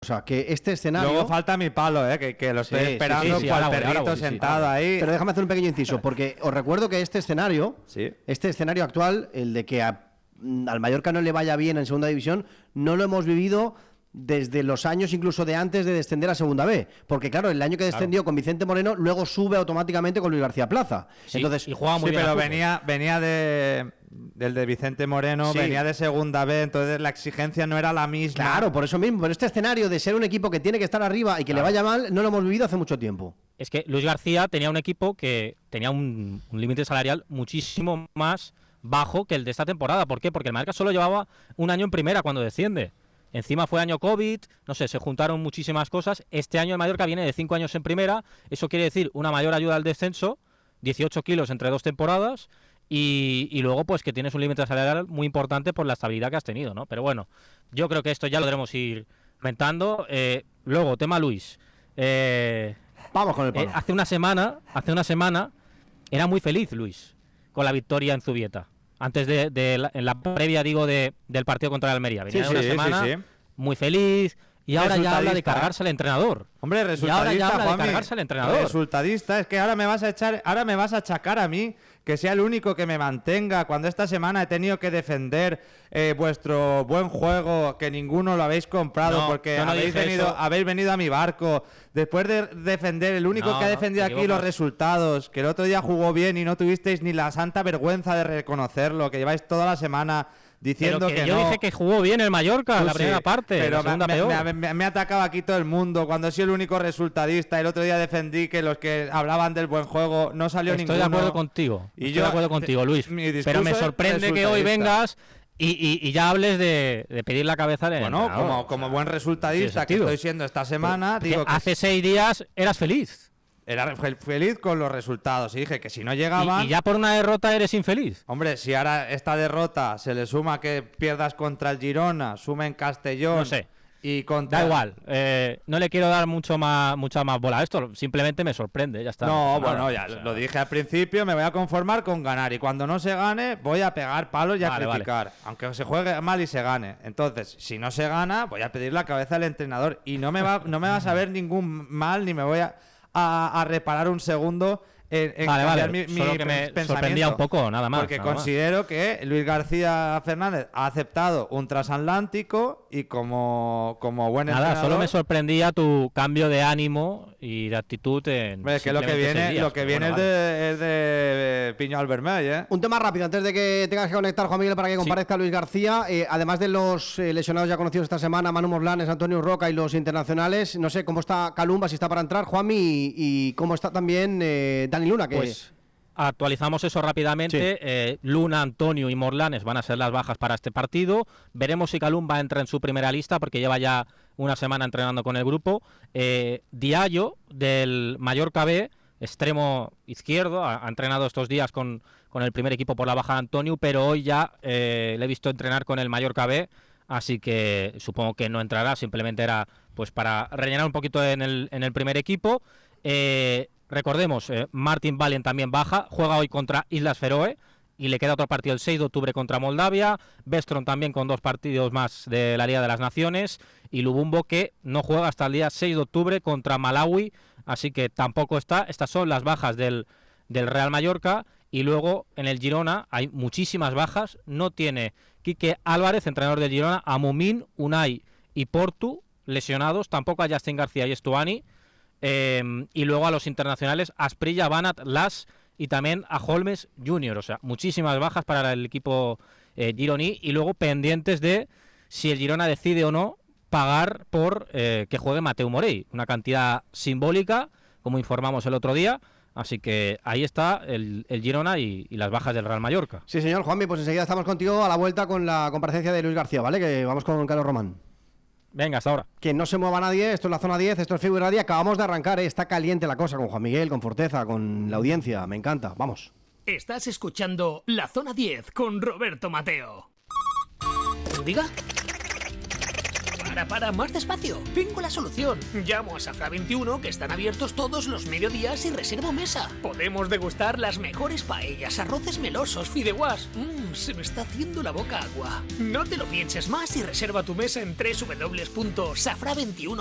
O sea, que este escenario... Luego falta mi palo, que lo estoy esperando cual perrito sentado ahí. Pero déjame hacer un pequeño inciso, porque os recuerdo que este escenario actual, el de que al Mallorca no le vaya bien en segunda división, no lo hemos vivido desde los años incluso de antes de descender a segunda B, porque claro, el año que descendió con Vicente Moreno, luego sube automáticamente con Luis García Plaza. Sí, entonces, y juega muy bien. Pero venía del de Vicente Moreno, venía de segunda B, entonces la exigencia no era la misma. Claro, por eso mismo, pero este escenario de ser un equipo que tiene que estar arriba y que le vaya mal, no lo hemos vivido hace mucho tiempo. Es que Luis García tenía un equipo que tenía un límite salarial muchísimo más bajo que el de esta temporada. ¿Por qué? Porque el Mallorca solo llevaba un año en primera cuando desciende. Encima fue año COVID, no sé, se juntaron muchísimas cosas. Este año el Mallorca viene de 5 años en primera, eso quiere decir una mayor ayuda al descenso, 18 kilos entre 2 temporadas, y luego pues que tienes un límite salarial muy importante por la estabilidad que has tenido, ¿no? Pero bueno, yo creo que esto ya lo debemos ir comentando. Luego, tema Luis. Vamos con el palo. Hace una semana era muy feliz Luis con la victoria en Zubieta. Antes en la previa, digo, del partido contra el Almería. Venía una semana muy feliz y ahora ya habla de cargarse al entrenador. Hombre, resultadista, y ahora ya habla Juanmi, de cargarse al entrenador. Resultadista, es que ahora me vas a achacar a mí que sea el único que me mantenga cuando esta semana he tenido que defender vuestro buen juego, que ninguno lo habéis comprado porque habéis venido a mi barco. Después de defender, el único que ha defendido aquí los resultados, que el otro día jugó bien y no tuvisteis ni la santa vergüenza de reconocerlo, que lleváis toda la semana diciendo que yo no. dije que jugó bien el Mallorca la primera parte, pero la segunda peor. Me ha atacado aquí todo el mundo cuando he sido el único resultadista. El otro día defendí que los que hablaban del buen juego no salió ninguno. Estoy de acuerdo contigo, Luis. Pero me sorprende que hoy vengas y ya hables de pedir la cabeza de... Bueno, como buen resultadista que estoy siendo esta semana, digo que hace 6 días eras feliz. Era feliz con los resultados y dije que si no llegaban... ¿Y ya por una derrota eres infeliz? Hombre, si ahora esta derrota se le suma que pierdas contra el Girona, sumen Castellón... No sé. Y contra... Da igual, no le quiero dar mucha más bola a esto, simplemente me sorprende, ya está. Lo dije al principio, me voy a conformar con ganar y cuando no se gane voy a pegar palos y a criticar, aunque se juegue mal y se gane. Entonces, si no se gana, voy a pedir la cabeza al entrenador y no me va a saber ningún mal ni me voy a reparar un segundo en cambiar mi solo que me pensamiento. Sorprendía un poco, nada más. Porque considero que Luis García Fernández ha aceptado un transatlántico y como buen entrenador... Solo me sorprendía tu cambio de ánimo y de actitud en... Es que lo que viene es de Piñol Vermell, Un tema rápido, antes de que tengas que conectar, Juan Miguel, para que comparezca Luis García. Además de los lesionados ya conocidos esta semana, Manu Morlanes, Antonio Roca y los internacionales, no sé cómo está Calumba, si está para entrar, Juanmi, y cómo está también Dani Luna, que... Pues actualizamos eso rápidamente. Sí. Luna, Antonio y Morlanes van a ser las bajas para este partido. Veremos si Calumba entra en su primera lista porque lleva ya una semana entrenando con el grupo. Diallo, del Mallorca B, extremo izquierdo, ha entrenado estos días con el primer equipo por la baja de Antonio, pero hoy ya le he visto entrenar con el Mallorca B, así que supongo que no entrará, simplemente era pues para rellenar un poquito en el primer equipo. Recordemos, Martin Valen también baja, juega hoy contra Islas Feroe y le queda otro partido el 6 de octubre contra Moldavia. Bestron también con 2 partidos más de la Liga de las Naciones y Lubumbo, que no juega hasta el día 6 de octubre contra Malawi, así que tampoco está. Estas son las bajas del Real Mallorca. Y luego en el Girona hay muchísimas bajas. No tiene Quique Álvarez, entrenador del Girona, a Mumín, Unai y Portu lesionados, tampoco a Justin García y Estuani. Y luego a los internacionales Asprilla, Banat, Las y también a Holmes Jr. O sea, muchísimas bajas para el equipo gironí y luego pendientes de si el Girona decide o no pagar por que juegue Mateu Morey, una cantidad simbólica, como informamos el otro día. Así que ahí está el Girona y las bajas del Real Mallorca. Sí, señor Juanmi, pues enseguida estamos contigo a la vuelta con la comparecencia de Luis García, ¿vale? Que vamos con Carlos Román. Venga, hasta ahora. Que no se mueva nadie, esto es la zona 10, esto es Fibra Radio. Acabamos de arrancar, está caliente la cosa con Juan Miguel, con Forteza, con la audiencia, me encanta, vamos. Estás escuchando La Zona 10 con Roberto Mateo. ¿Diga? Para, más despacio. Tengo la solución. Llamo a Safra 21, que están abiertos todos los mediodías, y reservo mesa. Podemos degustar las mejores paellas, arroces melosos, fideuás. Se me está haciendo la boca agua. No te lo pienses más y reserva tu mesa en www.safra21.com.